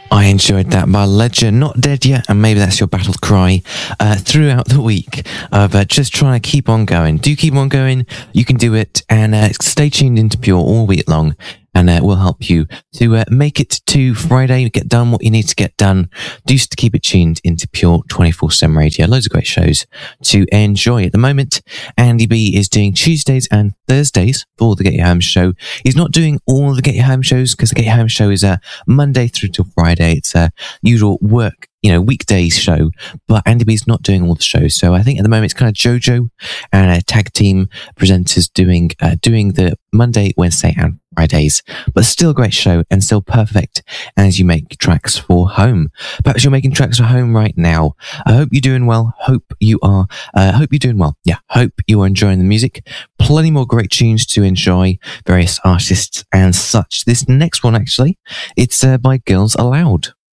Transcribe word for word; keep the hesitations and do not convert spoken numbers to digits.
I enjoyed that by Ledger, Not Dead Yet, and maybe that's your battle cry uh, throughout the week of uh, just trying to keep on going. Do keep on going, you can do it, and uh, stay tuned into Pure all week long, and uh, we'll help you to uh, make it to Friday, get done what you need to get done. Do just keep it tuned into Pure twenty-four seven Radio. Loads of great shows to enjoy. At the moment, Andy B is doing Tuesdays and Thursdays for the Get Your Home show. He's not doing all the Get Your Home shows because the Get Your Home show is uh, Monday through till Friday. It's a usual work, you know, weekdays show, but Andy B's not doing all the shows. So I think at the moment it's kind of JoJo and a tag team presenters doing uh, doing the Monday, Wednesday and Fridays, but still a great show and still perfect as you make tracks for home. Perhaps you're making tracks for home right now. I hope you're doing well. Hope you are. Uh, hope you're doing well. Yeah. Hope you are enjoying the music. Plenty more great tunes to enjoy. Various artists and such. This next one, actually, it's uh, by Girls Aloud.